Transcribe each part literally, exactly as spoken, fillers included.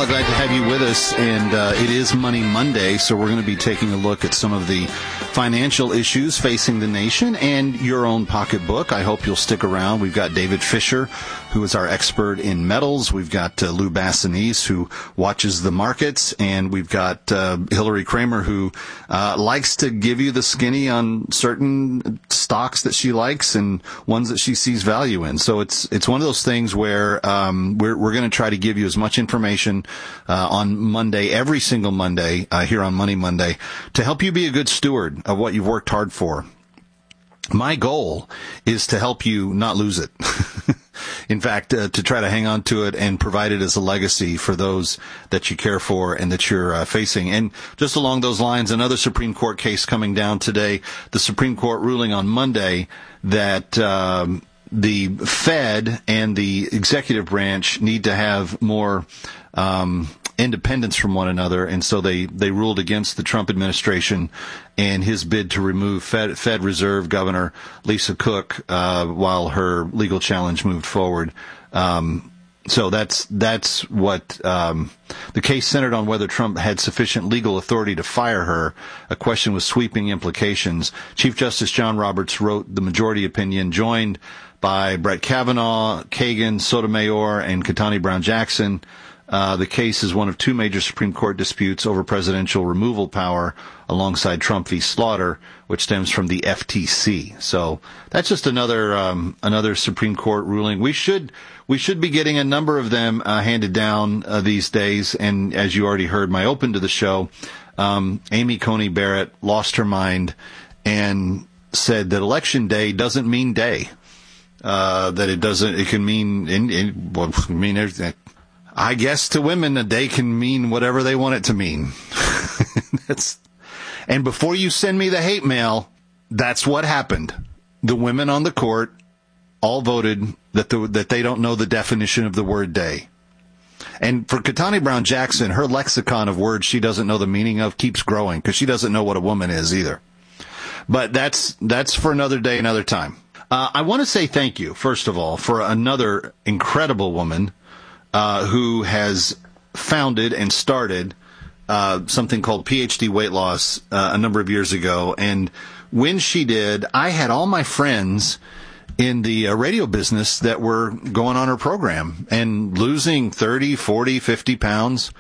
Well, glad to have you with us, and uh, it is Money Monday, so we're going to be taking a look at some of the financial issues facing the nation and your own pocketbook. I hope you'll stick around. We've got David Fisher, who is our expert in metals. We've got uh, Lou Bassanese, who watches the markets, and we've got uh, Hillary Kramer, who uh, likes to give you the skinny on certain stocks that she likes and ones that she sees value in. So it's it's one of those things where um, we're we're going to try to give you as much information uh, on Monday, every single Monday uh, here on Money Monday, to help you be a good steward of what you've worked hard for. My goal is to help you not lose it. In fact, uh, to try to hang on to it and provide it as a legacy for those that you care for and that you're uh, facing. And just along those lines, another Supreme Court case coming down today. The Supreme Court ruling on Monday that um, the Fed and the executive branch need to have more um independence from one another, and so they, they ruled against the Trump administration and his bid to remove Fed, Fed Reserve Governor Lisa Cook uh, while her legal challenge moved forward. Um, so that's that's what um, the case centered on, whether Trump had sufficient legal authority to fire her, a question with sweeping implications. Chief Justice John Roberts wrote the majority opinion, joined by Brett Kavanaugh, Kagan, Sotomayor, and Ketanji Brown Jackson. Uh, the case is one of two major Supreme Court disputes over presidential removal power alongside Trump v. Slaughter, which stems from the F T C. So that's just another um, another Supreme Court ruling. We should we should be getting a number of them uh, handed down uh, these days. And as you already heard, my open to the show, um, Amy Coney Barrett lost her mind and said that Election Day doesn't mean day. Uh, that it doesn't. It can mean in, in well, mean everything. I guess to women, a day can mean whatever they want it to mean. That's, and before you send me the hate mail, that's what happened. The women on the court all voted that the, that they don't know the definition of the word day. And for Ketanji Brown Jackson, her lexicon of words she doesn't know the meaning of keeps growing because she doesn't know what a woman is either. But that's that's for another day, another time. Uh, I want to say thank you, first of all, for another incredible woman Uh, who has founded and started uh, something called P H D Weight Loss uh, a number of years ago. And when she did, I had all my friends in the uh, radio business that were going on her program and losing thirty, forty, fifty pounds.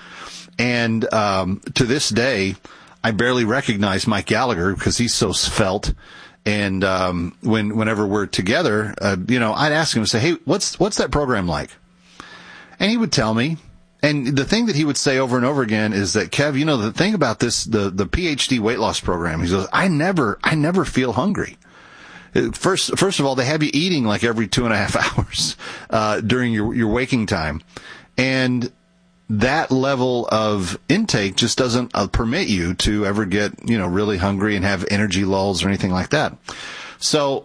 And um, to this day, I barely recognize Mike Gallagher because he's so svelte. And um, when whenever we're together, uh, you know, I'd ask him, say, hey, what's what's that program like? And he would tell me, and the thing that he would say over and over again is that, Kev, you know, the thing about this, the, the P H D weight loss program, he goes, I never, I never feel hungry. First, first of all, they have you eating like every two and a half hours, uh, during your, your waking time. And that level of intake just doesn't uh, permit you to ever get, you know, really hungry and have energy lulls or anything like that. So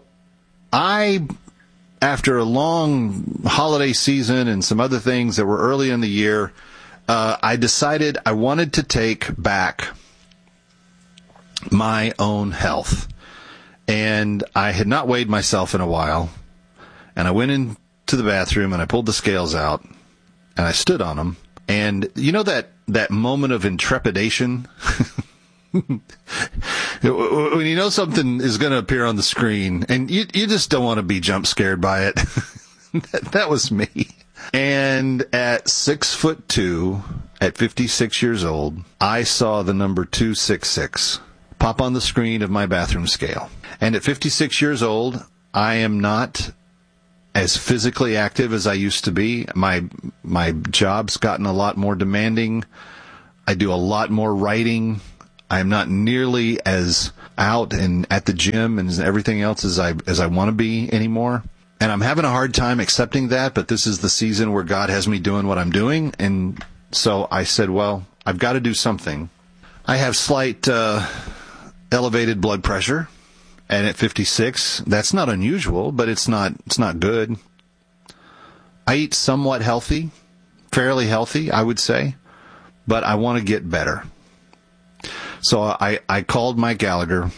I, after a long holiday season and some other things that were early in the year, uh, I decided I wanted to take back my own health. And I had not weighed myself in a while. And I went into the bathroom and I pulled the scales out and I stood on them. And you know that, that moment of intrepidation? When you know something is going to appear on the screen and you, you just don't want to be jump scared by it. that, that was me. And at six foot two, at fifty-six years old, I saw the number two sixty-six pop on the screen of my bathroom scale. And at fifty-six years old, I am not as physically active as I used to be. My, my job's gotten a lot more demanding. I do a lot more writing. I'm not nearly as out and at the gym and everything else as I as I want to be anymore. And I'm having a hard time accepting that, but this is the season where God has me doing what I'm doing. And so I said, well, I've got to do something. I have slight uh, elevated blood pressure, and at fifty-six, that's not unusual, but it's not it's not good. I eat somewhat healthy, fairly healthy, I would say, but I want to get better. So I, I called Mike Gallagher,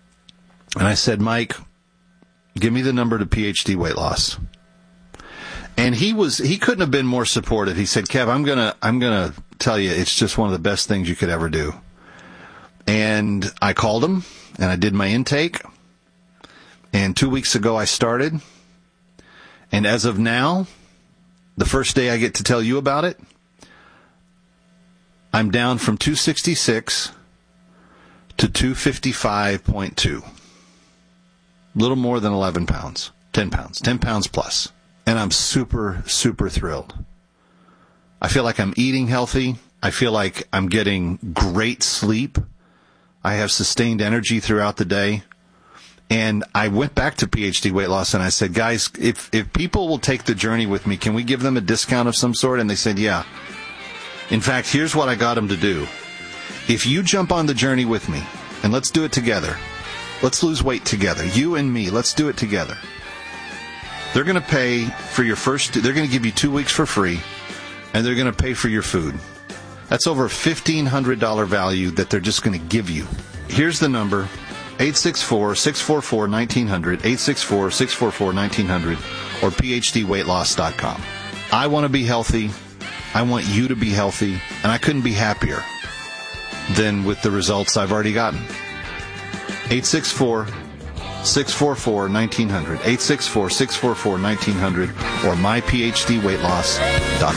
and I said, Mike, give me the number to P H D weight loss. And he was, he couldn't have been more supportive. He said, Kev, I'm going to, I'm going to tell you, it's just one of the best things you could ever do. And I called him and I did my intake. And two weeks ago I started. And as of now, the first day I get to tell you about it, I'm down from two sixty-six to two fifty-five point two. A little more than eleven pounds. ten pounds. ten pounds plus. And I'm super, super thrilled. I feel like I'm eating healthy. I feel like I'm getting great sleep. I have sustained energy throughout the day. And I went back to P H D Weight Loss and I said, guys, if, if people will take the journey with me, can we give them a discount of some sort? And they said, yeah. In fact, here's what I got them to do. If you jump on the journey with me, and let's do it together. Let's lose weight together. You and me, let's do it together. They're going to pay for your first, they're going to give you two weeks for free, and they're going to pay for your food. That's over a fifteen hundred dollars value that they're just going to give you. Here's the number, eight six four, six four four, one nine zero zero, eight six four, six four four, one nine zero zero, or P H D weight loss dot com. I want to be healthy. I want you to be healthy, and I couldn't be happier than with the results I've already gotten. eight six four, six four four, one nine zero zero, eight six four, six four four, one nine zero zero, or my P H D weight loss dot